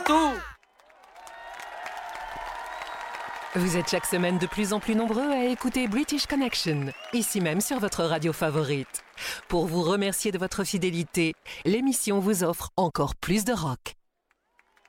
tout. Vous êtes chaque semaine de plus en plus nombreux à écouter British Connection, ici même sur votre radio favorite. Pour vous remercier de votre fidélité, l'émission vous offre encore plus de rock.